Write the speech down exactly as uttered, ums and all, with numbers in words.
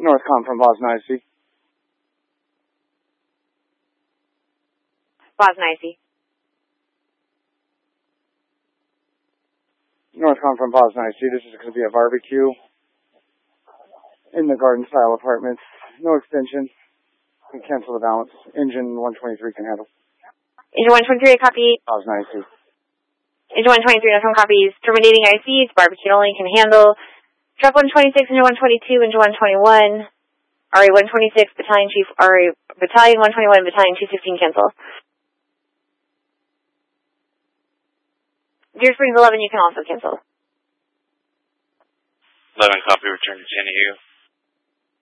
Northcom from Boston I C. Boston I C. Northcom from Boston I C. This is going to be a barbecue in the garden style apartments. No extension. You can cancel the balance. Engine one twenty-three can handle. Engine one twenty-three, copy. Boston I C. Engine one twenty-three, Northcom copies. Terminating I C. It's barbecue only, can handle. Truck one twenty-six, Engine one twenty-two, Engine one twenty-one. R A one twenty-six, Battalion Chief, R A, Battalion one twenty-one, Battalion two sixteen, cancel. Deer Springs eleven, you can also cancel. eleven, copy, return to San Diego.